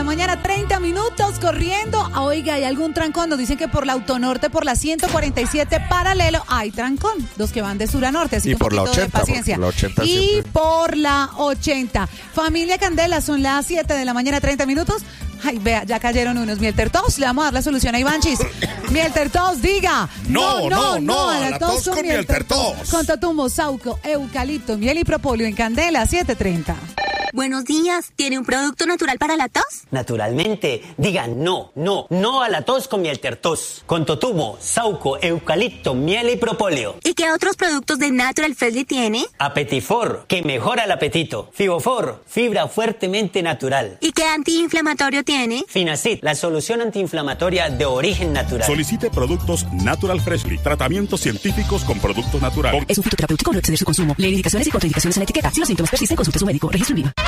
mañana, 30 minutos corriendo. Oiga, ¿hay algún trancón? Nos dicen que por la Autonorte, por la 147 paralelo, hay trancón. Los que van de sur a norte, así y que por la 80, paciencia. por la 80 y siempre. por la 80. Familia Candela, son las 7 de la mañana, 30 minutos. Ay, vea, ya cayeron unos. Mieltertos, le vamos a dar la solución a Ivanchis. Mieltertos, diga. No, a la tos con Mieltertos. Con totumo, sauco, eucalipto, miel y propóleo en Candela, 7:30. Buenos días, ¿tiene un producto natural para la tos? Naturalmente, digan no a la tos con Mieltertos. Con totumo, sauco, eucalipto, miel y propóleo. ¿Y qué otros productos de Natural Freshly tiene? Apetifor, que mejora el apetito. Fibofor, fibra fuertemente natural. ¿Y qué antiinflamatorio tiene? Finacid, la solución antiinflamatoria de origen natural. Solicite productos Natural Freshly, tratamientos científicos con productos naturales. Es un fitoterapéutico, no exceder su consumo. Lee indicaciones y contraindicaciones en la etiqueta. Si los síntomas persisten, consulte a su médico. Registro en viva.